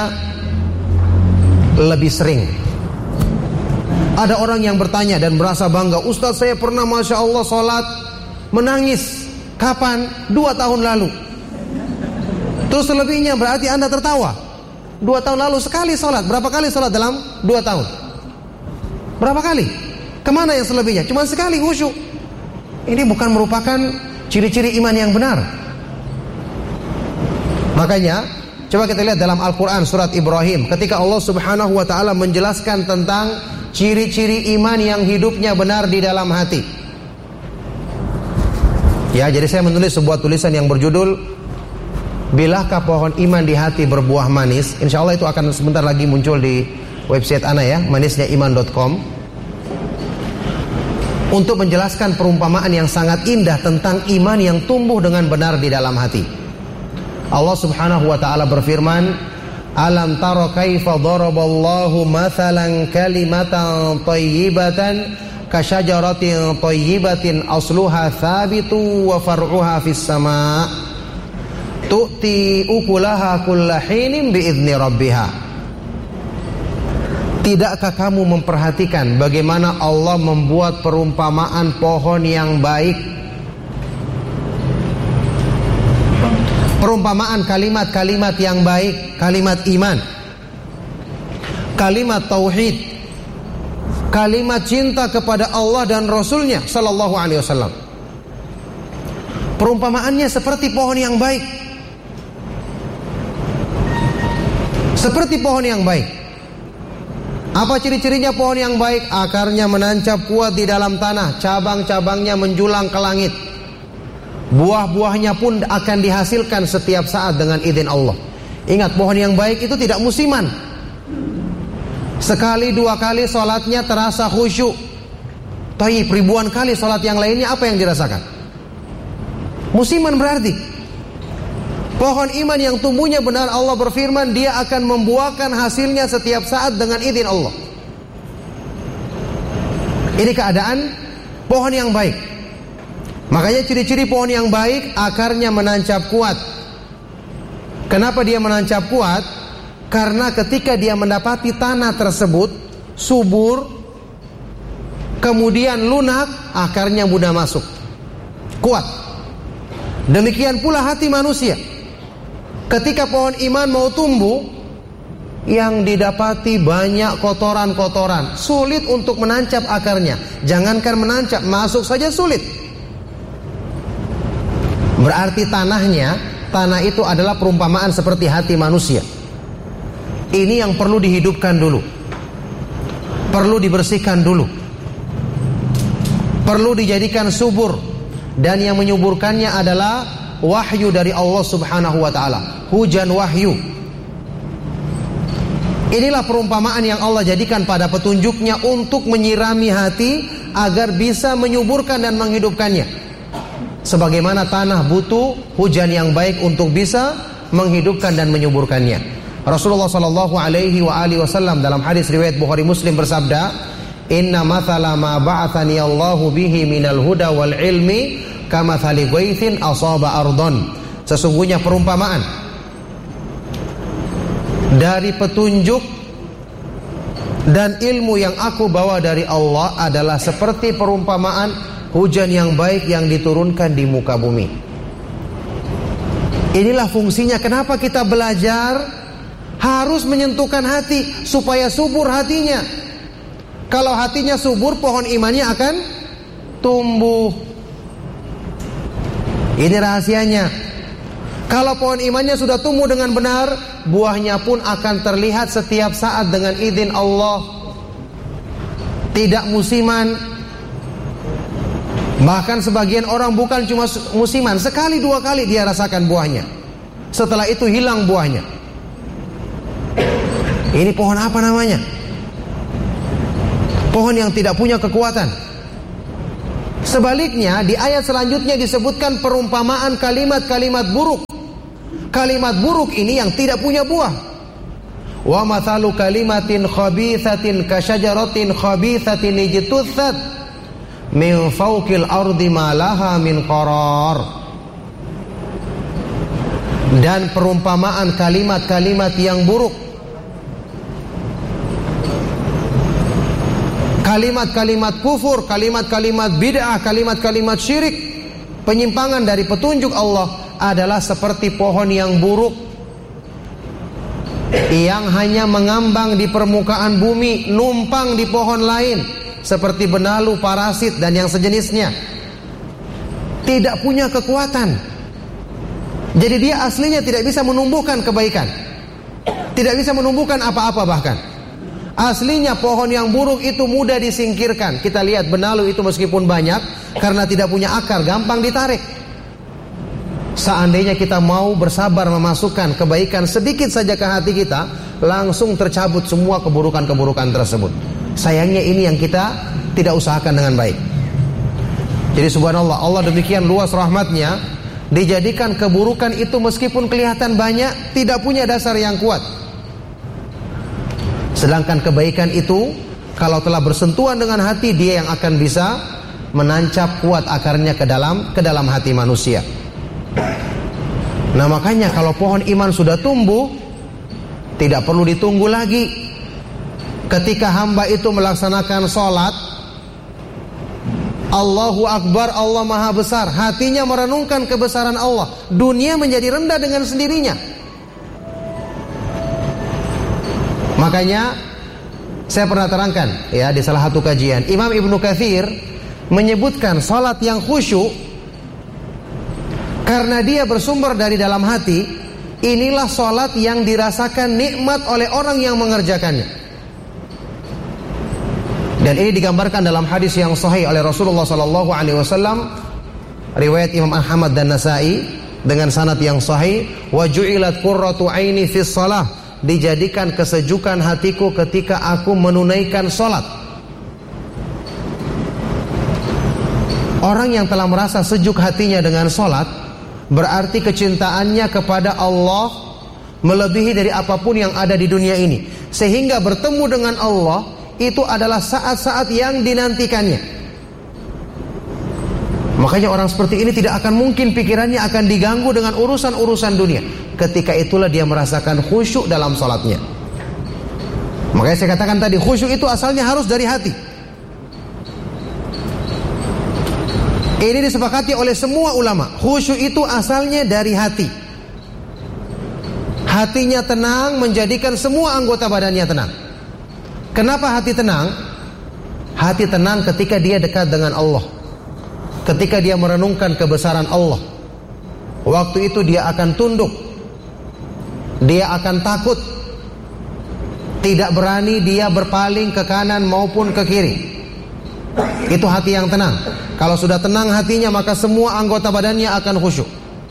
lebih sering. Ada orang yang bertanya dan merasa bangga, Ustaz, saya pernah Masya Allah sholat menangis. Kapan? Dua tahun lalu. Terus selebihnya berarti Anda tertawa. Dua tahun lalu sekali sholat. Berapa kali sholat dalam dua tahun? Berapa kali? Kemana yang selebihnya? Cuma sekali khusyuk. Ini bukan merupakan ciri-ciri iman yang benar. Makanya coba kita lihat dalam Al-Quran surat Ibrahim, ketika Allah subhanahu wa ta'ala menjelaskan tentang ciri-ciri iman yang hidupnya benar di dalam hati. Ya, jadi saya menulis sebuah tulisan yang berjudul Bilahkah pohon iman di hati berbuah manis? Insya Allah itu akan sebentar lagi muncul di website Ana ya, manisnya iman dot com, untuk menjelaskan perumpamaan yang sangat indah tentang iman yang tumbuh dengan benar di dalam hati. Allah subhanahu wa ta'ala berfirman, Alam taro kaifa daraballahu mathalan kalimatan tayyibatan kasyajaratin tayyibatin asluha thabitu wa far'uha fis sama' tu'ti ukulaha kulla hinin bi'izni rabbiha. Tidakkah kamu memperhatikan bagaimana Allah membuat perumpamaan pohon yang baik? Perumpamaan kalimat-kalimat yang baik, kalimat iman, kalimat tauhid, kalimat cinta kepada Allah dan Rasulnya sallallahu alaihi wasallam. Perumpamaannya seperti pohon yang baik, seperti pohon yang baik. Apa ciri-cirinya pohon yang baik? Akarnya menancap kuat di dalam tanah, cabang-cabangnya menjulang ke langit. Buah-buahnya pun akan dihasilkan setiap saat dengan izin Allah. Ingat, pohon yang baik itu tidak musiman. Sekali dua kali sholatnya terasa khusyuk. Tapi ribuan kali sholat yang lainnya apa yang dirasakan? Musiman berarti. Pohon iman yang tumbuhnya benar, Allah berfirman, dia akan membuahkan hasilnya setiap saat dengan izin Allah. Ini keadaan pohon yang baik. Makanya ciri-ciri pohon yang baik, akarnya menancap kuat. Kenapa dia menancap kuat? Karena ketika dia mendapati tanah tersebut subur, kemudian lunak, akarnya mudah masuk, kuat. Demikian pula hati manusia. Ketika pohon iman mau tumbuh, yang didapati banyak kotoran-kotoran, sulit untuk menancap akarnya. Jangankan menancap, masuk saja sulit. Berarti tanahnya, tanah itu adalah perumpamaan seperti hati manusia. Ini yang perlu dihidupkan dulu, perlu dibersihkan dulu, perlu dijadikan subur. Dan yang menyuburkannya adalah wahyu dari Allah subhanahu wa ta'ala, hujan wahyu. Inilah perumpamaan yang Allah jadikan pada petunjuknya untuk menyirami hati agar bisa menyuburkan dan menghidupkannya. Sebagaimana tanah butuh hujan yang baik untuk bisa menghidupkan dan menyuburkannya. Rasulullah sallallahu alaihi wa alihi wasallam dalam hadis riwayat Bukhari Muslim bersabda, "Inna mathala ma ba'athani Allahu bihi minal huda wal ilmi kamathali ghaithin asaba ardon." Sesungguhnya perumpamaan dari petunjuk dan ilmu yang aku bawa dari Allah adalah seperti perumpamaan hujan yang baik yang diturunkan di muka bumi. Inilah fungsinya kenapa kita belajar harus menyentuhkan hati supaya subur hatinya. Kalau hatinya subur, pohon imannya akan tumbuh. Ini rahasianya. Kalau pohon imannya sudah tumbuh dengan benar, buahnya pun akan terlihat setiap saat dengan izin Allah. Tidak musiman. Bahkan sebagian orang bukan cuma musiman, sekali dua kali dia rasakan buahnya. Setelah itu hilang buahnya. Ini pohon apa namanya? Pohon yang tidak punya kekuatan, Sebaliknya di ayat selanjutnya disebutkan perumpamaan kalimat-kalimat buruk. Kalimat buruk ini yang tidak punya buah. Wa mathalu kalimatin khabithatin kasyajaratin khabithatin ijtutsat min fawqil ardi ma laha min qarar. Dan perumpamaan kalimat-kalimat yang buruk, kalimat-kalimat kufur, kalimat-kalimat bid'ah, kalimat-kalimat syirik, penyimpangan dari petunjuk Allah adalah seperti pohon yang buruk yang hanya mengambang di permukaan bumi, numpang di pohon lain seperti benalu, parasit dan yang sejenisnya. Tidak punya kekuatan. Jadi dia aslinya tidak bisa menumbuhkan kebaikan, tidak bisa menumbuhkan apa-apa bahkan. Aslinya pohon yang buruk itu mudah disingkirkan. Kita lihat benalu itu meskipun banyak, karena tidak punya akar gampang ditarik. Seandainya kita mau bersabar memasukkan kebaikan sedikit saja ke hati kita, langsung tercabut semua keburukan-keburukan tersebut. Sayangnya ini yang kita tidak usahakan dengan baik. Jadi subhanallah, Allah demikian luas rahmatnya, dijadikan keburukan itu meskipun kelihatan banyak, tidak punya dasar yang kuat. Sedangkan kebaikan itu kalau telah bersentuhan dengan hati, dia yang akan bisa menancap kuat akarnya ke dalam ke dalam hati manusia. Nah makanya kalau pohon iman sudah tumbuh, tidak perlu ditunggu lagi. Ketika hamba itu melaksanakan sholat, Allahu Akbar, Allah Maha Besar, hatinya merenungkan kebesaran Allah, dunia menjadi rendah dengan sendirinya. Makanya saya pernah terangkan ya di salah satu kajian, Imam Ibnu Katsir menyebutkan salat yang khusyuk karena dia bersumber dari dalam hati. Inilah salat yang dirasakan nikmat oleh orang yang mengerjakannya. Dan ini digambarkan dalam hadis yang sahih oleh Rasulullah sallallahu alaihi wasallam, riwayat Imam Ahmad dan Nasai dengan sanad yang sahih, wa ju'ilat qurratu aini fis shalah, dijadikan kesejukan hatiku ketika aku menunaikan salat. Orang yang telah merasa sejuk hatinya dengan salat, berarti kecintaannya kepada Allah melebihi dari apapun yang ada di dunia ini, sehingga bertemu dengan Allah itu adalah saat-saat yang dinantikannya. Makanya orang seperti ini tidak akan mungkin pikirannya akan diganggu dengan urusan-urusan dunia. Ketika itulah dia merasakan khusyuk dalam salatnya. Makanya saya katakan tadi, khusyuk itu asalnya harus dari hati. Ini disepakati oleh semua ulama. Khusyuk itu asalnya dari hati. Hatinya tenang menjadikan semua anggota badannya tenang. Kenapa hati tenang? Hati tenang ketika dia dekat dengan Allah, ketika dia merenungkan kebesaran Allah. Waktu itu dia akan tunduk, dia akan takut, tidak berani dia berpaling ke kanan maupun ke kiri. Itu hati yang tenang. Kalau sudah tenang hatinya, maka semua anggota badannya akan khusyuk.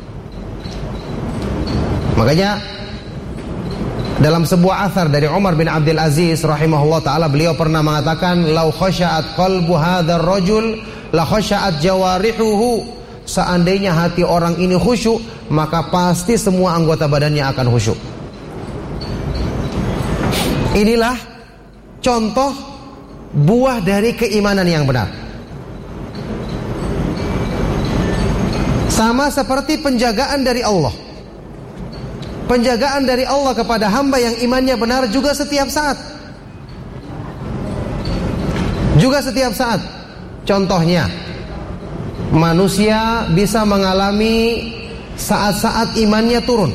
Makanya dalam sebuah athar dari Umar bin Abdul Aziz rahimahullah ta'ala, beliau pernah mengatakan, lau khasya'at qalbu hadzal rajul la khasya'at jawarihuhu. Seandainya hati orang ini khusyuk, maka pasti semua anggota badannya akan khusyuk. Inilah contoh buah dari keimanan yang benar. Sama seperti penjagaan dari Allah. Penjagaan dari Allah kepada hamba yang imannya benar juga setiap saat. Juga setiap saat. Contohnya, manusia bisa mengalami saat-saat imannya turun,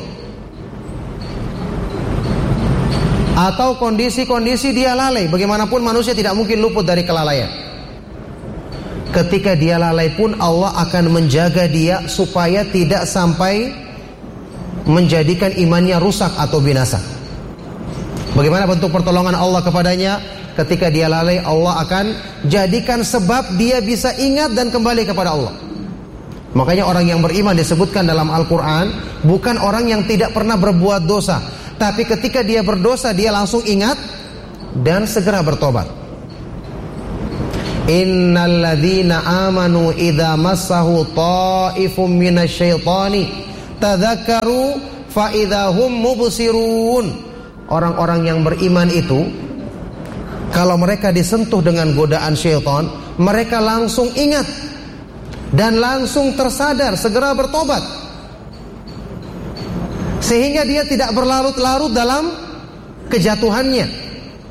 atau kondisi-kondisi dia lalai. Bagaimanapun manusia tidak mungkin luput dari kelalaian. Ketika dia lalai pun Allah akan menjaga dia supaya tidak sampai menjadikan imannya rusak atau binasa. Bagaimana bentuk pertolongan Allah kepadanya? Ketika dia lalai, Allah akan jadikan sebab dia bisa ingat dan kembali kepada Allah. Makanya orang yang beriman disebutkan dalam Al-Quran bukan orang yang tidak pernah berbuat dosa, tapi ketika dia berdosa dia langsung ingat dan segera bertobat. Innal ladzina amanu idza massahu ta'ifum minasyaitani tadzakkaru fa idza hum mubsirun. Orang-orang yang beriman itu kalau mereka disentuh dengan godaan syaitan, mereka langsung ingat dan langsung tersadar, segera bertobat, sehingga dia tidak berlarut-larut dalam kejatuhannya,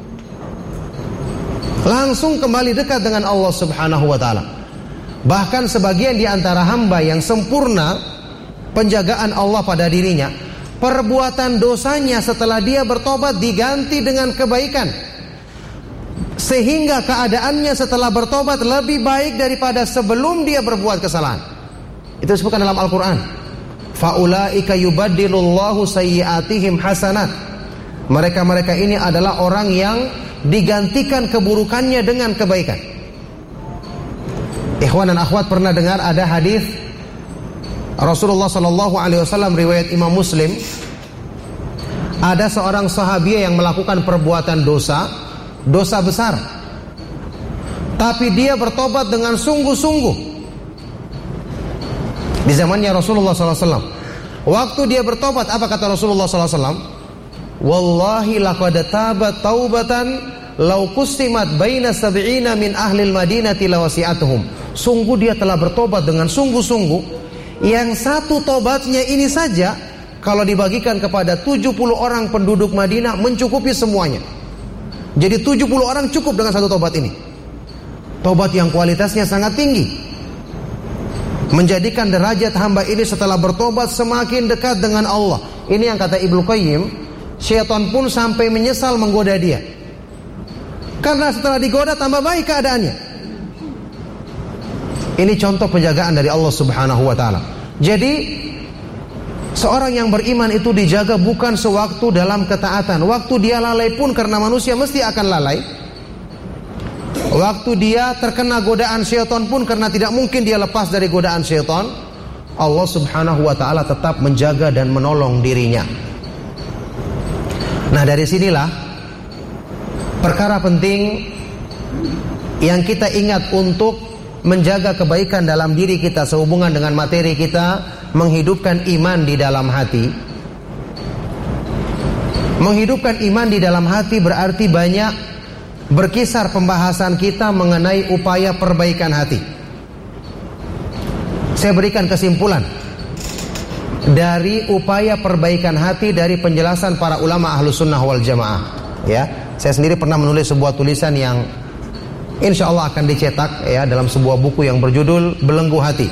langsung kembali dekat dengan Allah Subhanahu wa ta'ala. Bahkan sebagian di antara hamba yang sempurna penjagaan Allah pada dirinya, perbuatan dosanya setelah dia bertobat diganti dengan kebaikan, sehingga keadaannya setelah bertobat lebih baik daripada sebelum dia berbuat kesalahan. Itu disebutkan dalam Al-Quran. Faulaika yubaddilullahu sayyiatihim hasanat. Mereka-mereka ini adalah orang yang digantikan keburukannya dengan kebaikan. Ikhwan dan akhwat, pernah dengar ada hadis Rasulullah sallallahu alaihi wasallam riwayat Imam Muslim, ada seorang sahabiah yang melakukan perbuatan dosa, dosa besar, tapi dia bertobat dengan sungguh-sungguh di zamannya Rasulullah sallallahu alaihi wasallam. Waktu dia bertobat, apa kata Rasulullah sallallahu alaihi wasallam? Wallahi laqad tabat taubatan law qusimat baina sab'ina min ahli al-Madinati lawasi'atuhum. Sungguh dia telah bertobat dengan sungguh-sungguh, yang satu tobatnya ini saja kalau dibagikan kepada tujuh puluh orang penduduk Madinah mencukupi semuanya. Jadi tujuh puluh orang cukup dengan satu tobat ini. Tobat yang kualitasnya sangat tinggi, menjadikan derajat hamba ini setelah bertobat semakin dekat dengan Allah. Ini yang kata Ibnu Qayyim, syaitan pun sampai menyesal menggoda dia, karena setelah digoda tambah baik keadaannya. Ini contoh penjagaan dari Allah Subhanahu wa ta'ala. Jadi seorang yang beriman itu dijaga bukan sewaktu dalam ketaatan. Waktu dia lalai pun, karena manusia mesti akan lalai. Waktu dia terkena godaan syaitan pun, karena tidak mungkin dia lepas dari godaan syaitan, Allah Subhanahu wa ta'ala tetap menjaga dan menolong dirinya. Nah, dari sinilah perkara penting yang kita ingat untuk menjaga kebaikan dalam diri kita sehubungan dengan materi kita, menghidupkan iman di dalam hati. Menghidupkan iman di dalam hati berarti banyak berkisar pembahasan kita mengenai upaya perbaikan hati. Saya berikan kesimpulan dari upaya perbaikan hati dari penjelasan para ulama Ahlus Sunnah wal Jamaah. Ya, saya sendiri pernah menulis sebuah tulisan yang insya Allah akan dicetak ya dalam sebuah buku yang berjudul Belenggu Hati,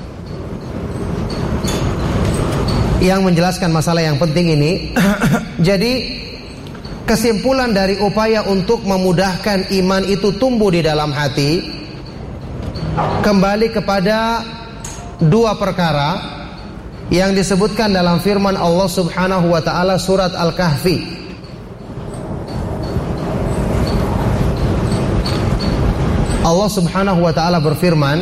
yang menjelaskan masalah yang penting ini. Jadi kesimpulan dari upaya untuk memudahkan iman itu tumbuh di dalam hati kembali kepada dua perkara yang disebutkan dalam firman Allah Subhanahu wa ta'ala surat Al-Kahfi. Allah Subhanahu wa ta'ala berfirman,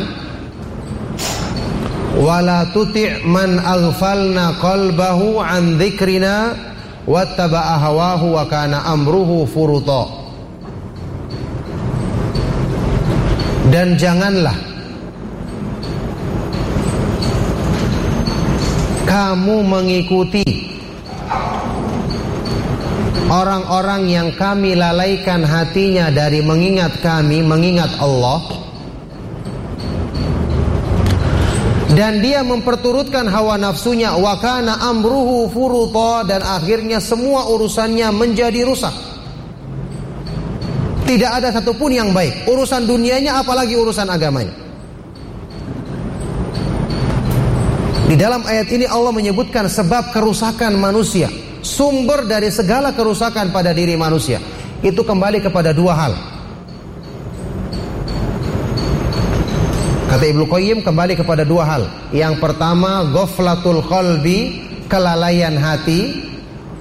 wala tuti' man aghfalna qalbahu an dzikrina wattaba'a hawahu wa kana amruhu furuta. Dan janganlah kamu mengikuti orang-orang yang kami lalaikan hatinya dari mengingat kami, mengingat Allah, dan dia memperturutkan hawa nafsunya, wa kana amruhu furuta, dan akhirnya semua urusannya menjadi rusak. Tidak ada satupun yang baik, urusan dunianya apalagi urusan agamanya. Di dalam ayat ini Allah menyebutkan sebab kerusakan manusia, sumber dari segala kerusakan pada diri manusia itu kembali kepada dua hal. Kata Ibnu Qayyim, kembali kepada dua hal. Yang pertama, ghaflatul qalbi, kelalaian hati.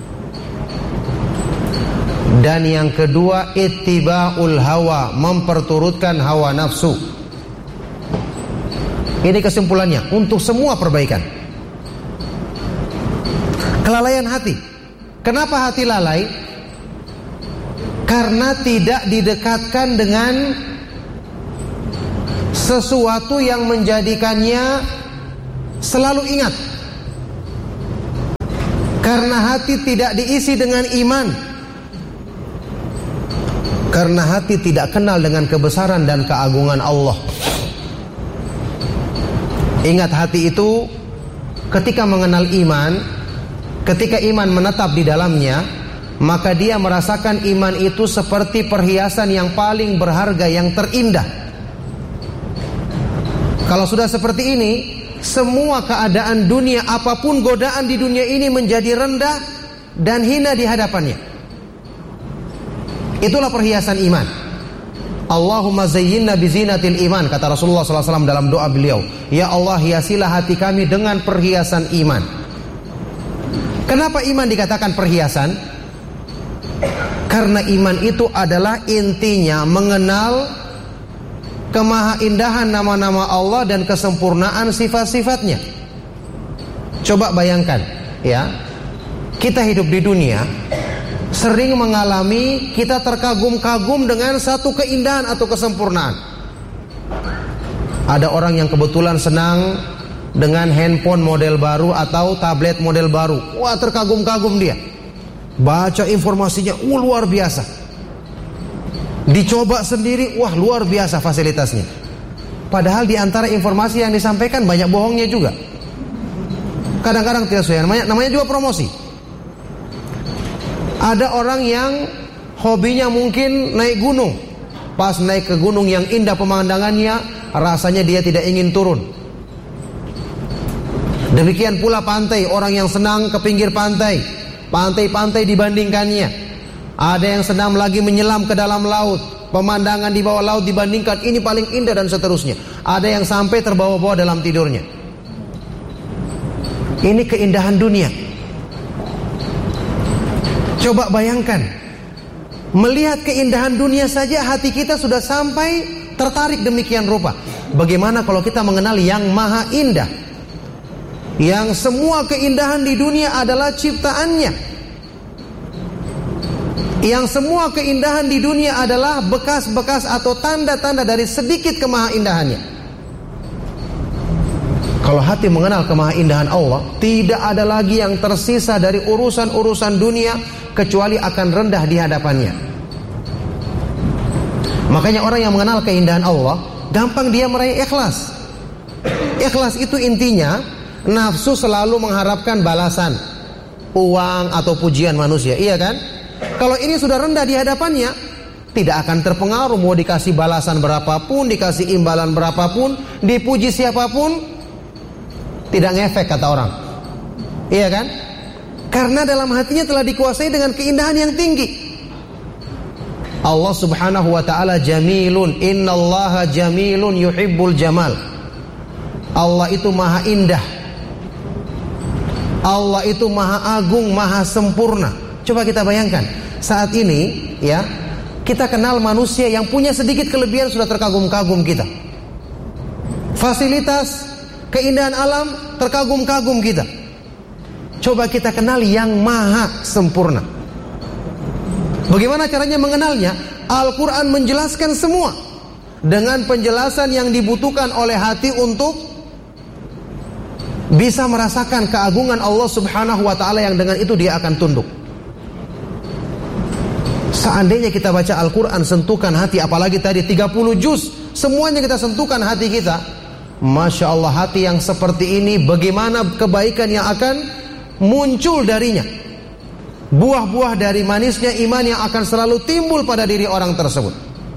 Dan yang kedua, ittiba'ul hawa, memperturutkan hawa nafsu. Ini kesimpulannya untuk semua perbaikan. Kelalaian hati. Kenapa hati lalai? Karena tidak didekatkan dengan sesuatu yang menjadikannya selalu ingat. Karena hati tidak diisi dengan iman, karena hati tidak kenal dengan kebesaran dan keagungan Allah. Ingat, hati itu ketika mengenal iman, ketika iman menetap di dalamnya, maka dia merasakan iman itu seperti perhiasan yang paling berharga, yang terindah. Kalau sudah seperti ini, semua keadaan dunia, apapun godaan di dunia ini menjadi rendah dan hina di hadapannya. Itulah perhiasan iman. Allahumma zayyinna bizinatil iman, kata Rasulullah sallallahu alaihi wasallam dalam doa beliau. Ya Allah, hiasilah hati kami dengan perhiasan iman. Kenapa iman dikatakan perhiasan? Karena iman itu adalah intinya mengenal kemahaindahan nama-nama Allah dan kesempurnaan sifat-sifatnya. Coba bayangkan, ya, kita hidup di dunia, sering mengalami kita terkagum-kagum dengan satu keindahan atau kesempurnaan. Ada orang yang kebetulan senang dengan handphone model baru atau tablet model baru. Wah, terkagum-kagum dia. Baca informasinya, wah, luar biasa. Dicoba sendiri, wah, luar biasa fasilitasnya. Padahal di antara informasi yang disampaikan banyak bohongnya juga. Kadang-kadang tidak sesuai, namanya, namanya juga promosi. Ada orang yang hobinya mungkin naik gunung. Pas naik ke gunung yang indah pemandangannya, rasanya dia tidak ingin turun. Demikian pula pantai, orang yang senang ke pinggir pantai, pantai-pantai dibandingkannya. Ada yang senang lagi menyelam ke dalam laut, pemandangan di bawah laut dibandingkan ini paling indah dan seterusnya. Ada yang sampai terbawa-bawa dalam tidurnya. Ini keindahan dunia. Coba bayangkan, melihat keindahan dunia saja hati kita sudah sampai tertarik demikian rupa. Bagaimana kalau kita mengenal yang maha indah, yang semua keindahan di dunia adalah ciptaannya, yang semua keindahan di dunia adalah bekas-bekas atau tanda-tanda dari sedikit kemahaindahannya. Kalau hati mengenal kemahaindahan Allah, tidak ada lagi yang tersisa dari urusan-urusan dunia kecuali akan rendah di hadapannya. Makanya orang yang mengenal keindahan Allah, gampang dia meraih ikhlas. Ikhlas itu intinya nafsu selalu mengharapkan balasan, uang atau pujian manusia, iya kan? Kalau ini sudah rendah di hadapannya, tidak akan terpengaruh mau dikasih balasan berapapun, dikasih imbalan berapapun, dipuji siapapun, tidak ngefek kata orang. Iya kan? Karena dalam hatinya telah dikuasai dengan keindahan yang tinggi. Allah subhanahu wa ta'ala jamilun, innallaha jamilun yuhibbul jamal. Allah itu maha indah, Allah itu maha agung, maha sempurna. Coba kita bayangkan, saat ini ya, kita kenal manusia yang punya sedikit kelebihan sudah terkagum-kagum kita. Fasilitas, keindahan alam, terkagum-kagum kita. Coba kita kenal yang maha sempurna. Bagaimana caranya mengenalnya? Al-Quran menjelaskan semua dengan penjelasan yang dibutuhkan oleh hati untuk bisa merasakan keagungan Allah subhanahu wa ta'ala, yang dengan itu dia akan tunduk. Seandainya kita baca Al-Quran sentuhkan hati, apalagi tadi tiga puluh juz, semuanya kita sentuhkan hati kita, Masya Allah, hati yang seperti ini bagaimana kebaikan yang akan muncul darinya. Buah-buah dari manisnya iman yang akan selalu timbul pada diri orang tersebut.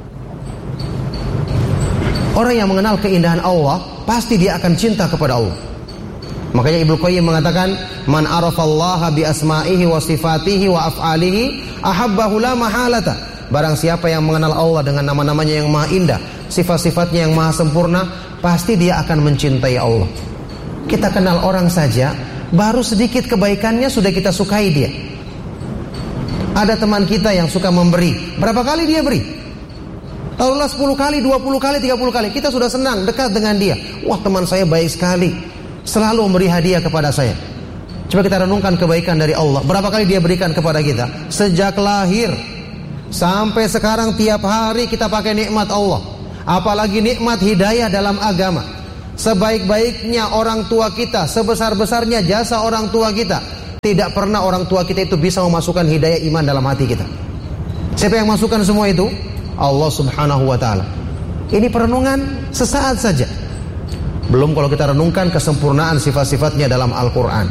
Orang yang mengenal keindahan Allah, pasti dia akan cinta kepada Allah. Makanya Ibnu Qayyim mengatakan, man arafallaha bi asma'ihi wa sifatihi wa af'alihi ahabbahu la mahalata. Barang siapa yang mengenal Allah dengan nama-namanya yang maha indah, sifat-sifatnya yang maha sempurna, pasti dia akan mencintai Allah. Kita kenal orang saja, baru sedikit kebaikannya sudah kita sukai dia. Ada teman kita yang suka memberi, berapa kali dia beri? Taruhlah sepuluh kali, dua puluh kali, tiga puluh kali, kita sudah senang, dekat dengan dia. Wah, teman saya baik sekali, selalu memberi hadiah kepada saya. Coba kita renungkan kebaikan dari Allah, berapa kali dia berikan kepada kita? Sejak lahir sampai sekarang tiap hari kita pakai nikmat Allah. apalagi nikmat hidayah dalam agama. Sebaik-baiknya orang tua kita, sebesar-besarnya jasa orang tua kita, tidak pernah orang tua kita itu bisa memasukkan hidayah iman dalam hati kita. Siapa yang masukkan semua itu? Allah subhanahu wa ta'ala. Ini perenungan sesaat saja. Belum kalau kita renungkan kesempurnaan sifat-sifatnya dalam Al-Quran.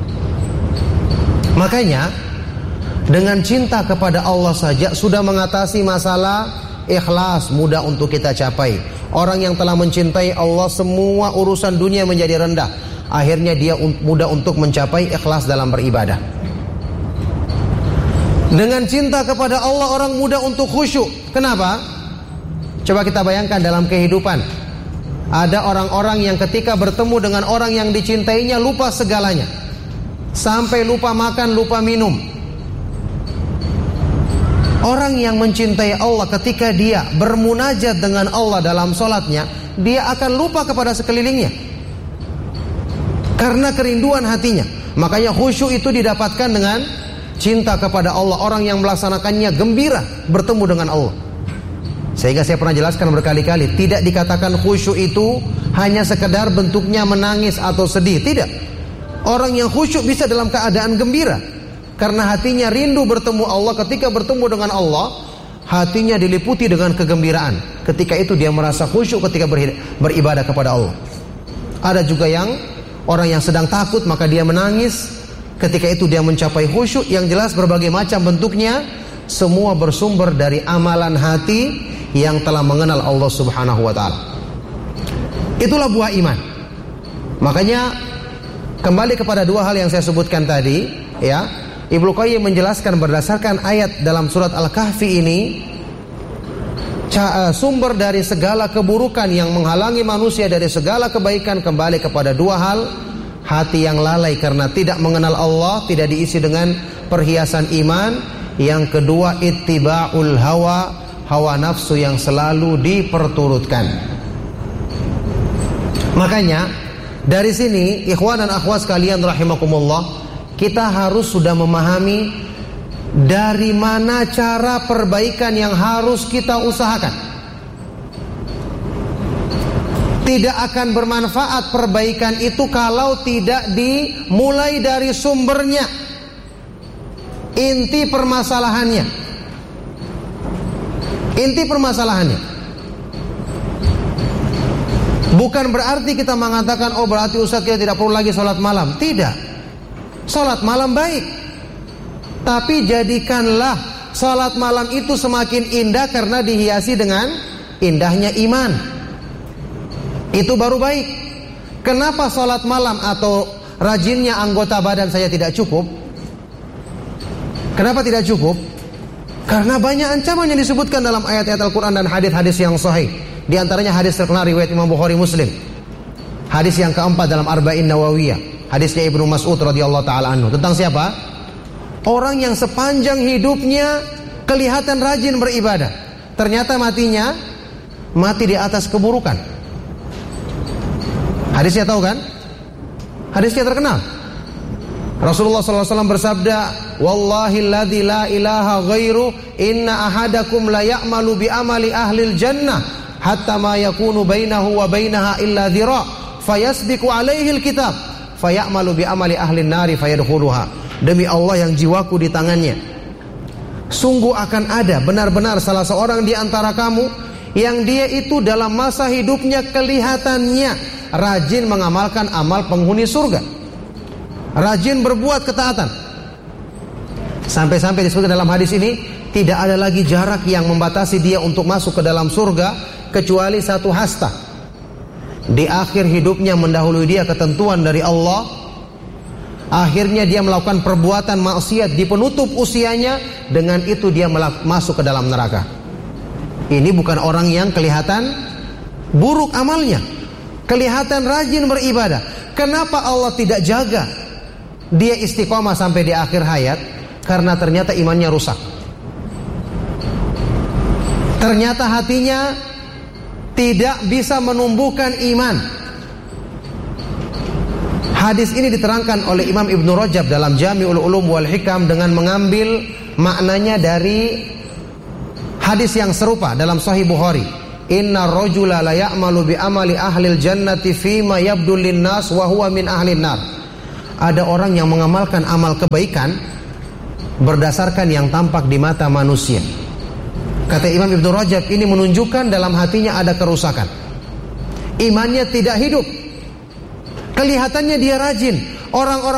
Makanya dengan cinta kepada Allah saja sudah mengatasi masalah ikhlas, mudah untuk kita capai. Orang yang telah mencintai Allah, semua urusan dunia menjadi rendah. Akhirnya dia mudah untuk mencapai ikhlas dalam beribadah. Dengan cinta kepada Allah, orang mudah untuk khusyuk. Kenapa? Coba kita bayangkan dalam kehidupan. Ada orang-orang yang ketika bertemu dengan orang yang dicintainya lupa segalanya. Sampai lupa makan, lupa minum. Orang yang mencintai Allah ketika dia bermunajat dengan Allah dalam sholatnya, dia akan lupa kepada sekelilingnya karena kerinduan hatinya. Makanya khusyuk itu didapatkan dengan cinta kepada Allah. Orang yang melaksanakannya gembira bertemu dengan Allah. Sehingga saya pernah jelaskan berkali-kali, tidak dikatakan khusyuk itu hanya sekedar bentuknya menangis atau sedih. Tidak. Orang yang khusyuk bisa dalam keadaan gembira karena hatinya rindu bertemu Allah. Ketika bertemu dengan Allah, hatinya diliputi dengan kegembiraan. Ketika itu dia merasa khusyuk ketika beribadah kepada Allah. Ada juga yang orang yang sedang takut, maka dia menangis. Ketika itu dia mencapai khusyuk. Yang jelas berbagai macam bentuknya, semua bersumber dari amalan hati yang telah mengenal Allah subhanahu wa ta'ala. Itulah buah iman. Makanya kembali kepada dua hal yang saya sebutkan tadi, ya. Ibnu Qayyim menjelaskan berdasarkan ayat dalam surat Al-Kahfi ini, sumber dari segala keburukan yang menghalangi manusia dari segala kebaikan kembali kepada dua hal. Hati yang lalai karena tidak mengenal Allah, tidak diisi dengan perhiasan iman. Yang kedua, ittiba'ul hawa, hawa nafsu yang selalu diperturutkan. Makanya dari sini, ikhwan dan akhwat sekalian rahimakumullah, kita harus sudah memahami dari mana cara perbaikan yang harus kita usahakan. Tidak akan bermanfaat perbaikan itu kalau tidak dimulai dari sumbernya, inti permasalahannya. Inti permasalahannya. Bukan berarti kita mengatakan, oh berarti Ustaz kita tidak perlu lagi sholat malam. Tidak. Sholat malam baik, tapi jadikanlah sholat malam itu semakin indah karena dihiasi dengan indahnya iman. Itu baru baik. Kenapa sholat malam atau rajinnya anggota badan saya tidak cukup? Kenapa tidak cukup? Karena banyak ancaman yang disebutkan dalam ayat-ayat Al-Quran dan hadis-hadis yang sahih. Di antaranya hadis terkenal riwayat Imam Bukhari Muslim. Hadis yang keempat dalam Arba'in Nawawiyah. Hadisnya Ibnu Mas'ud radhiyallahu taala anhu. Tentang siapa? Orang yang sepanjang hidupnya kelihatan rajin beribadah, ternyata matinya mati di atas keburukan. Hadisnya tahu kan? Hadisnya terkenal. Rasulullah sallallahu alaihi wasallam bersabda, "Wallahi alladzi la ilaha ghairu, inna ahadakum la ya'malu bi amali ahlil jannah hatta ma yakunu bainahu wa bainaha illa dhira, fayasbiqu alaihi alkitab, fayamalu bi amali ahlin nari fayadkhuluha." Demi Allah yang jiwaku di tangannya, sungguh akan ada benar-benar salah seorang di antara kamu yang dia itu dalam masa hidupnya kelihatannya rajin mengamalkan amal penghuni surga, rajin berbuat ketaatan. Sampai-sampai disebutkan dalam hadis ini, tidak ada lagi jarak yang membatasi dia untuk masuk ke dalam surga kecuali satu hasta. Di akhir hidupnya mendahului dia ketentuan dari Allah. Akhirnya dia melakukan perbuatan maksiat di penutup usianya, dengan itu dia masuk ke dalam neraka. Ini bukan orang yang kelihatan buruk amalnya, kelihatan rajin beribadah. Kenapa Allah tidak jaga dia istiqomah sampai di akhir hayat? Karena ternyata imannya rusak. Ternyata hatinya tidak bisa menumbuhkan iman. Hadis ini diterangkan oleh Imam Ibnu Rajab dalam Jami'ul Ulum wal Hikam dengan mengambil maknanya dari hadis yang serupa dalam Sahih Bukhari. Inna rajula la ya'malu bi amali ahlil jannati fima yabdu linnas wa huwa min ahlin nar. Ada orang yang mengamalkan amal kebaikan berdasarkan yang tampak di mata manusia. Kata Imam Ibnu Rajab, ini menunjukkan dalam hatinya ada kerusakan. Imannya tidak hidup. Kelihatannya dia rajin. Orang-orang